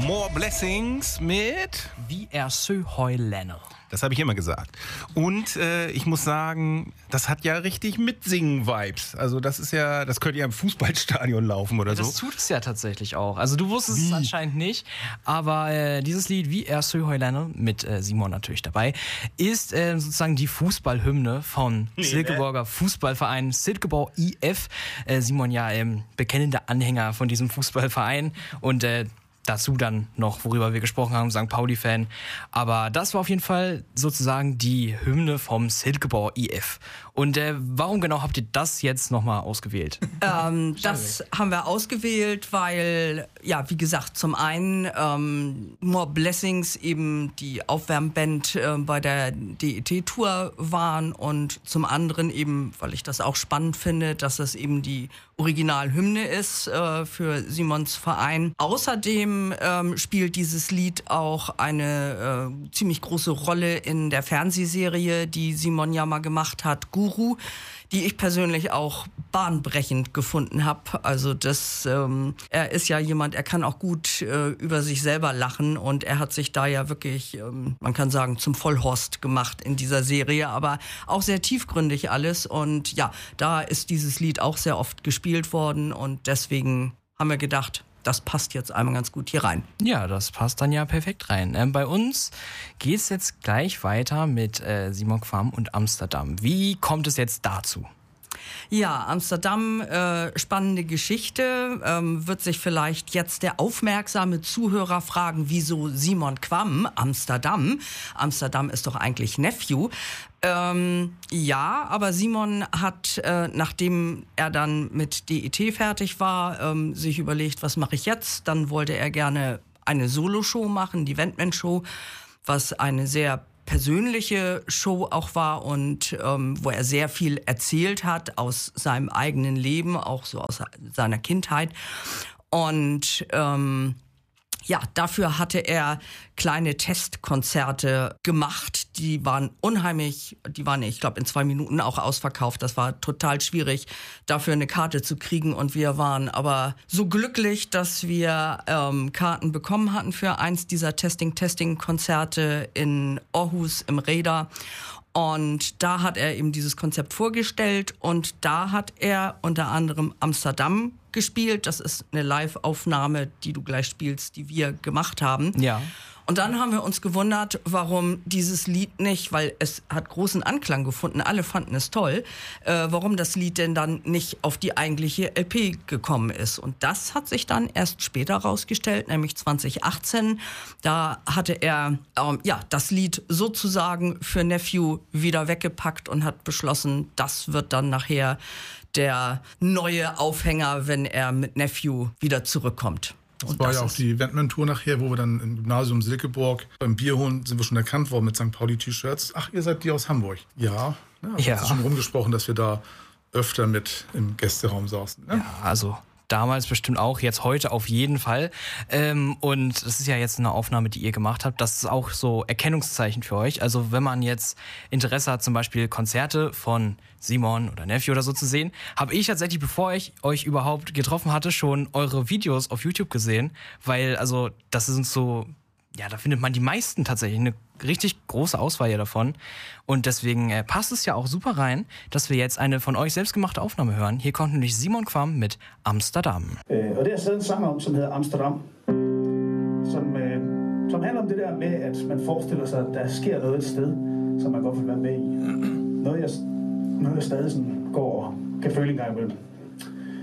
More Blessings mit Wie er Sö Heulänner. Das habe ich immer gesagt. Und ich muss sagen, das hat ja richtig Mitsingen-Vibes. Also das könnte ja im Fußballstadion laufen oder so. Das tut es ja tatsächlich auch. Also du wusstest es anscheinend nicht, aber dieses Lied, Wie er Sö Heulänner, mit Simon natürlich dabei, ist sozusagen die Fußballhymne von Silkeborger Fußballverein Silkeborg IF. Simon ja bekennender Anhänger von diesem Fußballverein und dazu dann noch, worüber wir gesprochen haben, St. Pauli-Fan. Aber das war auf jeden Fall sozusagen die Hymne vom Silkeborg IF. Und warum genau habt ihr das jetzt nochmal ausgewählt? Das haben wir ausgewählt, weil, ja, wie gesagt, zum einen More Blessings eben die Aufwärmband bei der DET-Tour waren und zum anderen eben, weil ich das auch spannend finde, dass das eben die Originalhymne ist für Simons Verein. Außerdem spielt dieses Lied auch eine ziemlich große Rolle in der Fernsehserie, die Simon ja mal gemacht hat, Guru, die ich persönlich auch bahnbrechend gefunden habe. Also er ist ja jemand, er kann auch gut über sich selber lachen und er hat sich da ja wirklich, man kann sagen, zum Vollhorst gemacht in dieser Serie, aber auch sehr tiefgründig alles und ja, da ist dieses Lied auch sehr oft gespielt worden und deswegen haben wir gedacht, das passt jetzt einmal ganz gut hier rein. Ja, das passt dann ja perfekt rein. Bei uns geht's jetzt gleich weiter mit Simon Quam und Amsterdam. Wie kommt es jetzt dazu? Ja, Amsterdam, spannende Geschichte. Wird sich vielleicht jetzt der aufmerksame Zuhörer fragen, wieso Simon Quam, Amsterdam? Amsterdam ist doch eigentlich Nephew. Ja, aber Simon hat, nachdem er dann mit DET fertig war, sich überlegt, was mache ich jetzt? Dann wollte er gerne eine Soloshow machen, die Wendman-Show, was eine sehr persönliche Show auch war und wo er sehr viel erzählt hat aus seinem eigenen Leben, auch so aus seiner Kindheit. Und ja, dafür hatte er kleine Testkonzerte gemacht. Die waren unheimlich, ich glaube, in 2 Minuten auch ausverkauft. Das war total schwierig, dafür eine Karte zu kriegen. Und wir waren aber so glücklich, dass wir Karten bekommen hatten für eins dieser Testing-Konzerte in Aarhus im Räder. Und da hat er eben dieses Konzept vorgestellt und da hat er unter anderem Amsterdam gespielt. Das ist eine Live-Aufnahme, die du gleich spielst, die wir gemacht haben. Ja. Und dann haben wir uns gewundert, warum dieses Lied nicht, weil es hat großen Anklang gefunden, alle fanden es toll, warum das Lied denn dann nicht auf die eigentliche LP gekommen ist. Und das hat sich dann erst später rausgestellt, nämlich 2018. Da hatte er das Lied sozusagen für Nephew wieder weggepackt und hat beschlossen, das wird dann nachher der neue Aufhänger, wenn er mit Nephew wieder zurückkommt. Das war ja auch die Wendman-Tour nachher, wo wir dann im Gymnasium Silkeborg beim Bierholen sind wir schon erkannt worden mit St. Pauli-T-Shirts. Ach, ihr seid die aus Hamburg. Ja. Ja. Es ist schon rumgesprochen, dass wir da öfter mit im Gästeraum saßen. Ne? Ja, also damals bestimmt auch, jetzt heute auf jeden Fall. Und das ist ja jetzt eine Aufnahme, die ihr gemacht habt. Das ist auch so Erkennungszeichen für euch. Also wenn man jetzt Interesse hat, zum Beispiel Konzerte von Simon oder Nephew oder so zu sehen, habe ich tatsächlich, bevor ich euch überhaupt getroffen hatte, schon eure Videos auf YouTube gesehen. Weil, also, das sind so, ja, da findet man die meisten tatsächlich, eine richtig große Auswahl ja davon. Und deswegen passt es ja auch super rein, dass wir jetzt eine von euch selbstgemachte Aufnahme hören. Hier kommt nämlich Simon Quam mit Amsterdam. Og det har skrevet en sang om, som hedder Amsterdam, som handler om det der med, at man forestiller sig, at der sker noget et sted, som man godt vil være med i. Noget jeg stadig sådan går og kan føle en gang imellem.